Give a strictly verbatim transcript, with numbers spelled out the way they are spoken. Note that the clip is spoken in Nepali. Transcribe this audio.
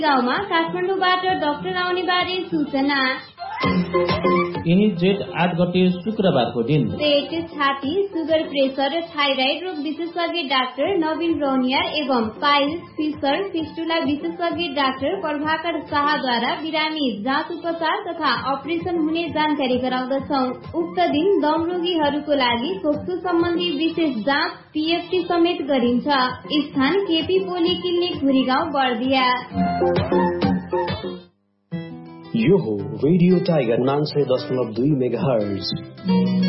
गाउँमा काठमाडौँबाट डाक्टर आउने बारे सूचना। यही जेठ आठ गते शुक्रबारको दिन पेट, छाती, सुगर, प्रेसर र थाइराइड रोग विशेषज्ञ डाक्टर नवीन रौनियार एवं पाइल्स, फिसर, फिस्टुला विशेषज्ञ डाक्टर प्रभाकर शाहद्वारा बिरामी जाँच उपचार तथा अपरेसन हुने जानकारी गराउँदछौ। उक्त दिन दम रोगीहरूको लागि खोक्सो सम्बन्धी विशेष जाँच पीएफटी समेत गरिन्छ। स्थान केपी पोली क्लिनिक भुरीगाउँ बर्दिया। यो हो रेडियो टाइगर नाइन सय दशमलव दुई मेगा हर्ज।